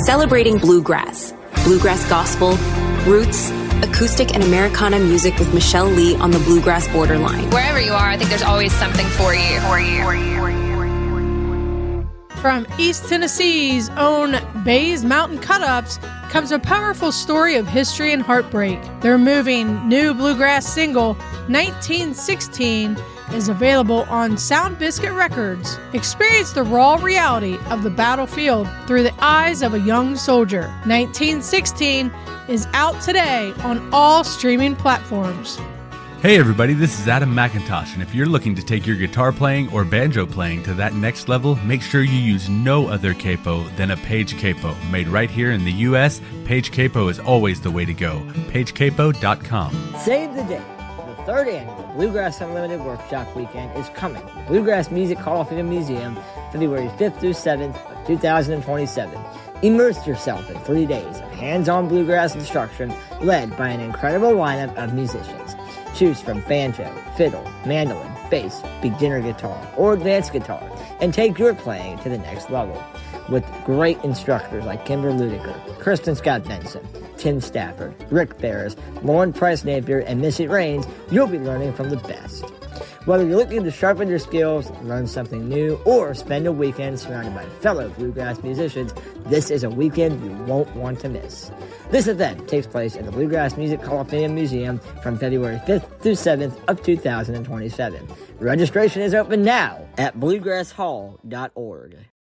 Celebrating bluegrass gospel, roots, acoustic and Americana music with Michelle Lee on the bluegrass borderline. Wherever you are, I think there's always something for you. From East Tennessee's own Bays Mountain Cut-Ups comes a powerful story of history and heartbreak. Their moving new bluegrass single, 1916, is available on Sound Biscuit Records. Experience the raw reality of the battlefield through the eyes of a young soldier. 1916 is out today on all streaming platforms. Hey everybody, this is Adam McIntosh, and if you're looking to take your guitar playing or banjo playing to that next level, make sure you use no other capo than a Page Capo. Made right here in the U.S., Page Capo is always the way to go. PageCapo.com. Save the date. The third annual Bluegrass Unlimited Workshop Weekend is coming to Bluegrass Music Hall of Fame Museum, February 5th through 7th of 2027. Immerse yourself in 3 days of hands-on bluegrass instruction led by an incredible lineup of musicians. Choose from banjo, fiddle, mandolin, bass, beginner guitar, or advanced guitar, and take your playing to the next level. With great instructors like Kimber Ludiker, Kristen Scott Benson, Tim Stafford, Rick Ferris, Lauren Price Napier, and Missy Raines, you'll be learning from the best. Whether you're looking to sharpen your skills, learn something new, or spend a weekend surrounded by fellow bluegrass musicians, this is a weekend you won't want to miss. This event takes place in the Bluegrass Music Hall of Fame Museum from February 5th through 7th of 2027. Registration is open now at bluegrasshall.org.